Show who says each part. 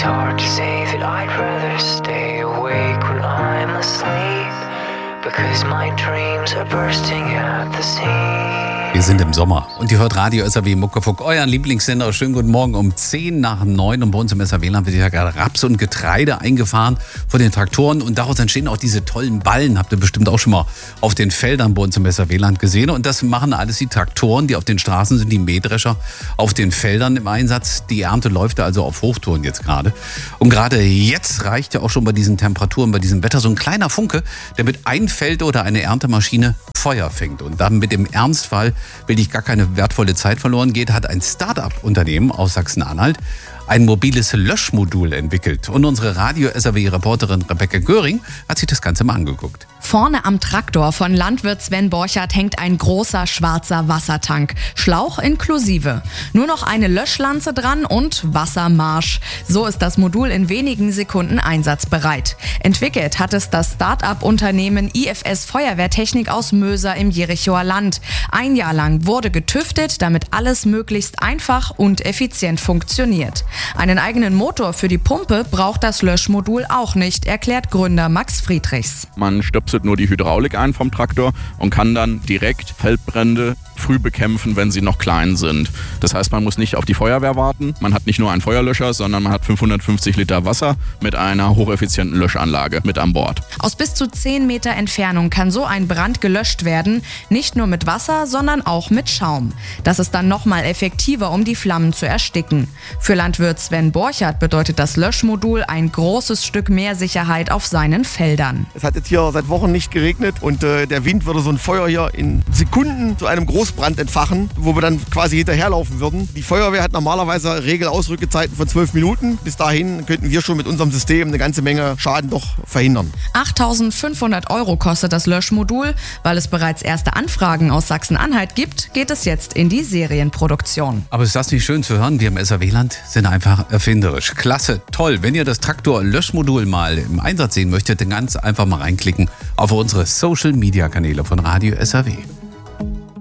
Speaker 1: hard to say that I'd rather stay awake when I'm asleep, because my dreams are bursting at the seams.
Speaker 2: Wir sind im Sommer und ihr hört Radio SAW Muckefuck, euren Lieblingssender. Schönen guten Morgen um 10:10 und bei uns im SAW-Land wird ja gerade Raps und Getreide eingefahren vor den Traktoren und daraus entstehen auch diese tollen Ballen. Habt ihr bestimmt auch schon mal auf den Feldern bei uns im SAW-Land gesehen. Und das machen alles die Traktoren, die auf den Straßen sind, die Mähdrescher auf den Feldern im Einsatz. Die Ernte läuft also auf Hochtouren jetzt gerade. Und gerade jetzt reicht ja auch schon bei diesen Temperaturen, bei diesem Wetter so ein kleiner Funke, der mit einem Feld oder eine Erntemaschine Feuer fängt. Und damit im Ernstfall wirklich gar keine wertvolle Zeit verloren geht, hat ein Start-up-Unternehmen aus Sachsen-Anhalt ein mobiles Löschmodul entwickelt. Und unsere Radio-SAW-Reporterin Rebecca Göring hat sich das Ganze mal angeguckt.
Speaker 3: Vorne am Traktor von Landwirt Sven Borchert hängt ein großer schwarzer Wassertank, Schlauch inklusive. Nur noch eine Löschlanze dran und Wassermarsch. So ist das Modul in wenigen Sekunden einsatzbereit. Entwickelt hat es das Start-up-Unternehmen IFS Feuerwehrtechnik aus Möser im Jerichoer Land. Ein Jahr lang wurde getüftet, damit alles möglichst einfach und effizient funktioniert. Einen eigenen Motor für die Pumpe braucht das Löschmodul auch nicht, erklärt Gründer Max Friedrichs.
Speaker 4: Man stöpselt nur die Hydraulik ein vom Traktor und kann dann direkt Feldbrände früh bekämpfen, wenn sie noch klein sind. Das heißt, man muss nicht auf die Feuerwehr warten. Man hat nicht nur einen Feuerlöscher, sondern man hat 550 Liter Wasser mit einer hocheffizienten Löschanlage mit an Bord.
Speaker 3: Aus bis zu 10 Meter Entfernung kann so ein Brand gelöscht werden, nicht nur mit Wasser, sondern auch mit Schaum. Das ist dann nochmal effektiver, um die Flammen zu ersticken. Für Landwirt Sven Borchert bedeutet das Löschmodul ein großes Stück mehr Sicherheit auf seinen Feldern.
Speaker 5: Es hat jetzt hier seit Wochen nicht geregnet und der Wind würde so ein Feuer hier in Sekunden zu einem Großbrand entfachen, wo wir dann quasi hinterherlaufen würden. Die Feuerwehr hat normalerweise Regelausrückezeiten von 12 Minuten. Bis dahin könnten wir schon mit unserem System eine ganze Menge Schaden doch verhindern.
Speaker 3: 8.500 € kostet das Löschmodul. Weil es bereits erste Anfragen aus Sachsen-Anhalt gibt, geht es jetzt in die Serienproduktion.
Speaker 2: Aber ist das nicht schön zu hören? Wir im SAW-Land sind einfach erfinderisch. Klasse, toll. Wenn ihr das Traktor-Löschmodul mal im Einsatz sehen möchtet, dann ganz einfach mal reinklicken auf unsere Social-Media-Kanäle von Radio SAW.